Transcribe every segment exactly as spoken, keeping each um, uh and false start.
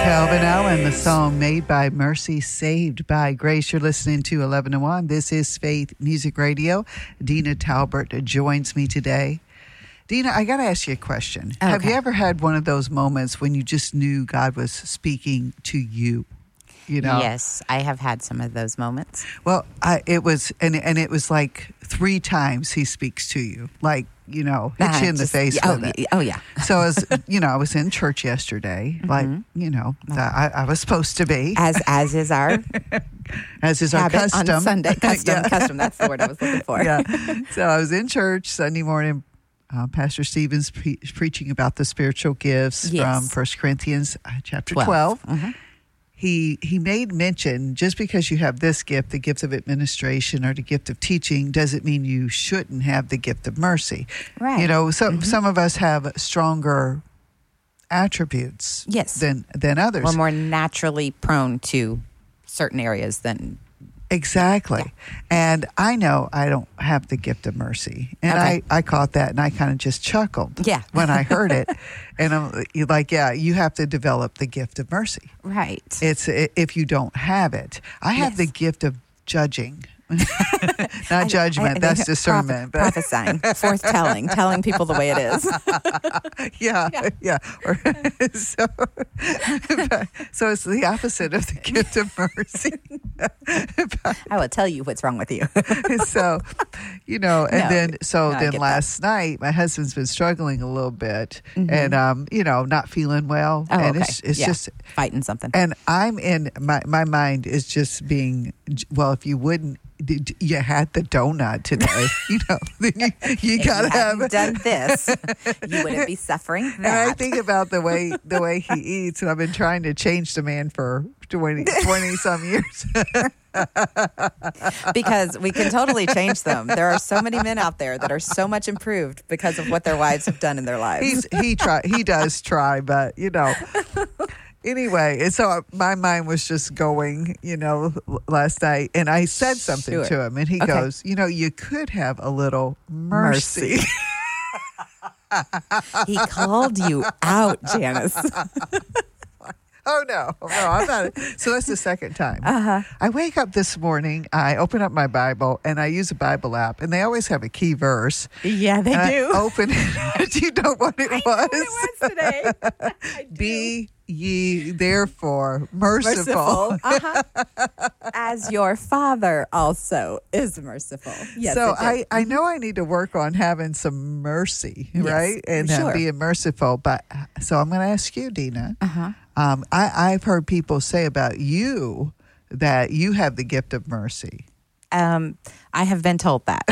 Calvin Allen, the song Made by Mercy, Saved by Grace. You're listening to eleven oh one. This is Faith Music Radio. Dina Talbert joins me today. Dina, I got to ask you a question. Okay. Have you ever had one of those moments when you just knew God was speaking to you? You know? Yes, I have had some of those moments. Well, I, it was, and and it was like three times he speaks to you, like, you know, hit uh, you in just, the face oh, with it. Oh, yeah. So, as you know, I was in church yesterday, mm-hmm. like, you know, the, I, I was supposed to be. As as is our As is our custom. On Sunday. Custom, yeah. custom. That's the word I was looking for. Yeah. So I was in church Sunday morning. Uh, Pastor Stevens pre- preaching about the spiritual gifts yes. from First Corinthians uh, chapter twelve. twelve. Mm-hmm. He he made mention, just because you have this gift, the gift of administration or the gift of teaching, doesn't mean you shouldn't have the gift of mercy. Right. You know, some mm-hmm. some of us have stronger attributes yes. than than others. We're more naturally prone to certain areas than Exactly. Yeah. And I know I don't have the gift of mercy. And okay. I, I caught that and I kind of just chuckled yeah. when I heard it. And I'm like, yeah, you have to develop the gift of mercy. Right. It's if you don't have it. I have yes. the gift of judging. Not judgment, I, I, that's discernment. Proph- prophesying, foretelling, telling people the way it is. yeah, yeah. yeah. Or, so, but, so it's the opposite of the gift of mercy. But, I will tell you what's wrong with you. So, you know, and no, then, so no, then last that. night, my husband's been struggling a little bit mm-hmm. and, um, you know, not feeling well. Oh, and okay. it's, it's yeah. just fighting something. And I'm in, my, my mind is just being, well, if you wouldn't, you had the donut today, you know. You, you gotta you have done this. You wouldn't be suffering that. And I think about the way the way he eats, and I've been trying to change the man for twenty, twenty some years. Because we can totally change them. There are so many men out there that are so much improved because of what their wives have done in their lives. He's, he try he does try, but you know. Anyway, and so my mind was just going, you know, last night, and I said something sure. to him, and he okay. goes, you know, you could have a little mercy. mercy. He called you out, Janice. Oh, no. No, I'm not. So that's the second time. Uh-huh. I wake up this morning, I open up my Bible, and I use a Bible app, and they always have a key verse. Yeah, they and do. I open it. Do you know what it I was? know what it was today. I do. Be ye therefore merciful. merciful. Uh-huh. As your Father also is merciful. Yes, so I, I know I need to work on having some mercy, yes, right? And sure. uh, being merciful. But so I'm going to ask you, Dina. Uh-huh. Um, I, I've heard people say about you that you have the gift of mercy. Um, I have been told that.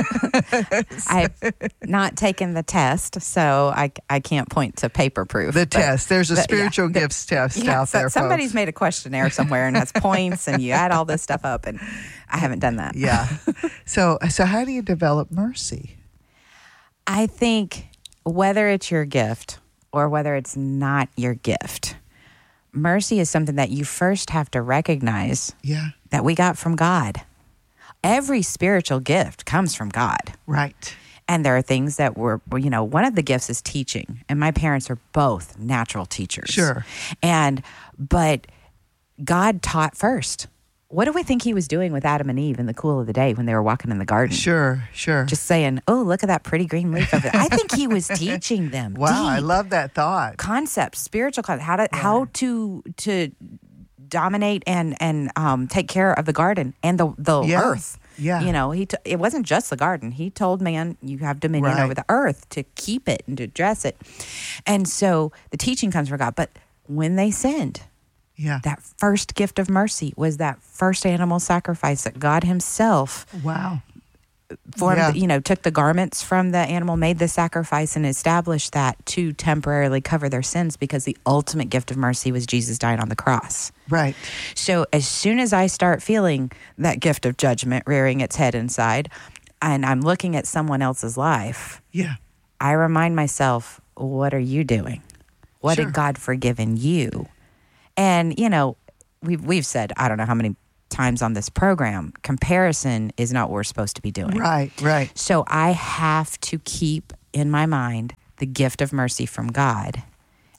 I've not taken the test, so I, I can't point to paper proof. The test. There's a the, spiritual yeah, gifts the, test yeah, out so, there, somebody's folks. made a questionnaire somewhere and has points, and you add all this stuff up, and I haven't done that. Yeah. So, so how do you develop mercy? I think whether it's your gift or whether it's not your gift, mercy is something that you first have to recognize yeah. that we got from God. Every spiritual gift comes from God. Right. And there are things that were, you know, one of the gifts is teaching. And my parents are both natural teachers. Sure. And, but God taught first. What do we think he was doing with Adam and Eve in the cool of the day when they were walking in the garden? Sure, sure. Just saying, oh, look at that pretty green leaf over there. I think he was teaching them. Wow, deep I love that thought. Concepts, spiritual concepts, how to, yeah. how to, to, dominate and and um, take care of the garden and the the yeah. earth. Yeah, you know, he t- it wasn't just the garden. He told man, you have dominion right. over the earth to keep it and to dress it. And so the teaching comes from God. But when they sinned, yeah, that first gift of mercy was that first animal sacrifice that God Himself, wow, formed. Yeah. You know, took the garments from the animal, made the sacrifice, and established that to temporarily cover their sins, because the ultimate gift of mercy was Jesus dying on the cross. Right. So as soon as I start feeling that gift of judgment rearing its head inside, and I'm looking at someone else's life, yeah, I remind myself, what are you doing? What sure. did God forgiven you? And, you know, we've, we've said, I don't know how many times on this program, comparison is not what we're supposed to be doing. Right, right. So I have to keep in my mind the gift of mercy from God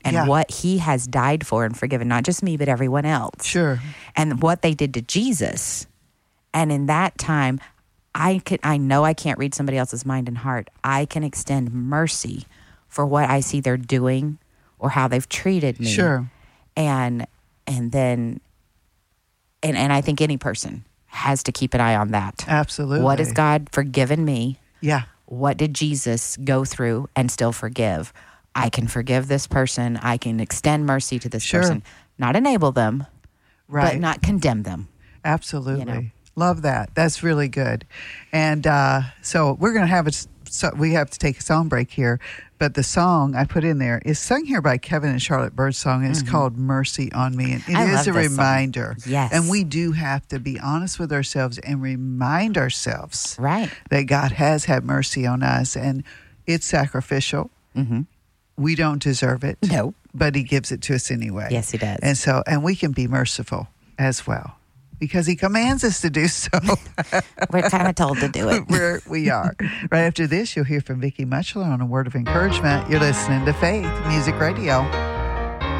and yeah. what he has died for and forgiven, not just me, but everyone else. Sure. And what they did to Jesus. And in that time, I could, I know I can't read somebody else's mind and heart. I can extend mercy for what I see they're doing or how they've treated me. Sure. And and then and, and I think any person has to keep an eye on that. Absolutely. What has God forgiven me? Yeah. What did Jesus go through and still forgive? I can forgive this person. I can extend mercy to this sure. person. Not enable them, right. but not condemn them. Absolutely. You know? Love that. That's really good. And uh, so we're going to have a, so we have to take a song break here. But the song I put in there is sung here by Kevin and Charlotte Birdsong, and it's mm-hmm. called Mercy on Me. And it I is a reminder. Song. Yes. And we do have to be honest with ourselves and remind ourselves right. that God has had mercy on us. And it's sacrificial. Mm-hmm. We don't deserve it. No. But he gives it to us anyway. Yes, he does. And so, and we can be merciful as well, because he commands us to do so. We're kind of told to do it. We're, we are. Right after this, you'll hear from Vicki Mutchler on a word of encouragement. You're listening to Faith Music Radio.